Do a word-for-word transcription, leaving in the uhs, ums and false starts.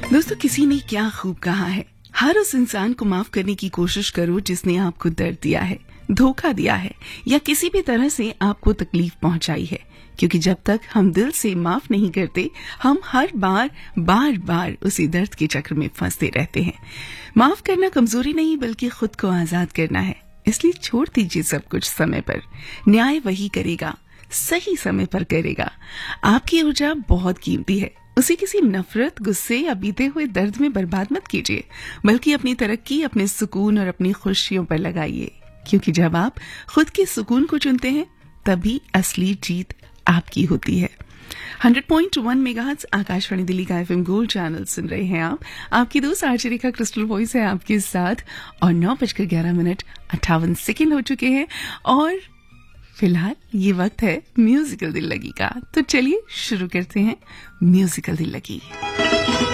दोस्तों, किसी ने क्या खूब कहा है, हर उस इंसान को माफ करने की कोशिश करो जिसने आपको दर्द दिया है, धोखा दिया है या किसी भी तरह से आपको तकलीफ पहुंचाई है। क्योंकि जब तक हम दिल से माफ नहीं करते, हम हर बार बार बार उसी दर्द के चक्र में फंसते रहते हैं। माफ करना कमजोरी नहीं बल्कि खुद को आजाद करना है। इसलिए छोड़ दीजिए सब कुछ समय पर। न्याय वही करेगा, सही समय पर करेगा। आपकी ऊर्जा बहुत कीमती है, उसे किसी नफरत, गुस्से या बीते हुए दर्द में बर्बाद मत कीजिए, बल्कि अपनी तरक्की, अपने सुकून और अपनी खुशियों पर लगाइए। क्योंकि जब आप खुद के सुकून को चुनते हैं, तभी असली जीत आपकी होती है। Hundred point one megahertz Akashvani Delhi का एफएम गोल्ड चैनल सुन रहे हैं आप। आपकी दोस्त आरजे रेखा क्रिस्टल वॉइस है आपके साथ और नौ बजकर ग्यारह मिनट अट्ठावन सेकेंड हो चुके हैं और फिलहाल ये वक्त है म्यूजिकल दिल लगी का। तो चलिए शुरू करते हैं म्यूजिकल दिल लगी।